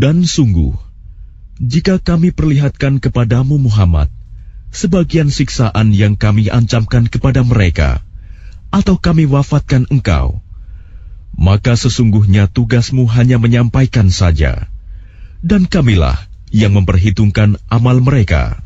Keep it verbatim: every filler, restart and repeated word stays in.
Dan sungguh, jika kami perlihatkan kepadamu Muhammad sebagian siksaan yang kami ancamkan kepada mereka, atau kami wafatkan engkau, maka sesungguhnya tugasmu hanya menyampaikan saja, dan kamilah yang memperhitungkan amal mereka.